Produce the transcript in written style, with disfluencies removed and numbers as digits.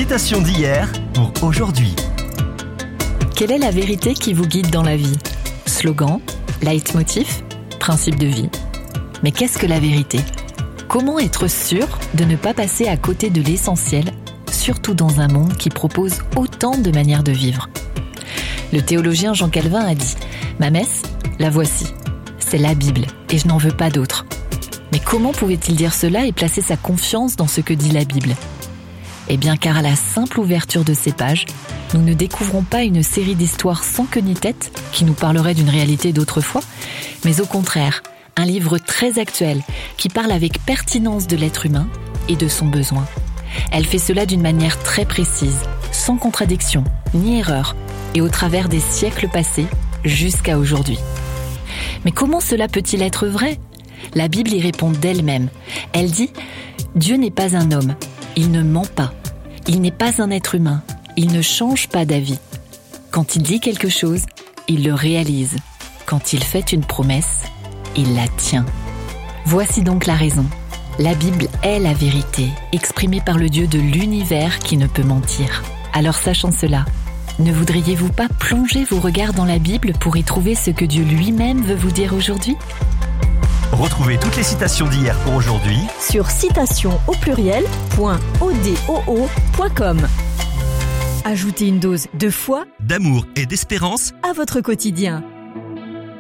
Citation d'hier pour aujourd'hui. Quelle est la vérité qui vous guide dans la vie ? Slogan, leitmotiv, principe de vie. Mais qu'est-ce que la vérité ? Comment être sûr de ne pas passer à côté de l'essentiel, surtout dans un monde qui propose autant de manières de vivre ? Le théologien Jean Calvin a dit « Ma messe, la voici. C'est la Bible et je n'en veux pas d'autre. » Mais comment pouvait-il dire cela et placer sa confiance dans ce que dit la Bible ? Eh bien car à la simple ouverture de ces pages, nous ne découvrons pas une série d'histoires sans queue ni tête qui nous parlerait d'une réalité d'autrefois, mais au contraire, un livre très actuel qui parle avec pertinence de l'être humain et de son besoin. Elle fait cela d'une manière très précise, sans contradiction ni erreur, et au travers des siècles passés jusqu'à aujourd'hui. Mais comment cela peut-il être vrai ? La Bible y répond d'elle-même. Elle dit « Dieu n'est pas un homme, il ne ment pas, il n'est pas un être humain, il ne change pas d'avis. Quand il dit quelque chose, il le réalise. Quand il fait une promesse, il la tient. » Voici donc la raison. La Bible est la vérité, exprimée par le Dieu de l'univers qui ne peut mentir. Alors sachant cela, ne voudriez-vous pas plonger vos regards dans la Bible pour y trouver ce que Dieu lui-même veut vous dire aujourd'hui ? Retrouvez toutes les citations d'hier pour aujourd'hui sur citations.odoo.com. Ajoutez une dose de foi, d'amour et d'espérance à votre quotidien.